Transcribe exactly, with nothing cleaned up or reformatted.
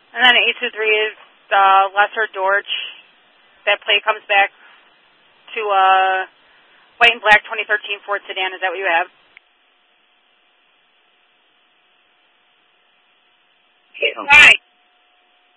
And then eight two three is uh, Lesser Dorch. That plate comes back to uh, white and black twenty thirteen Ford sedan. Is that what you have? It's right.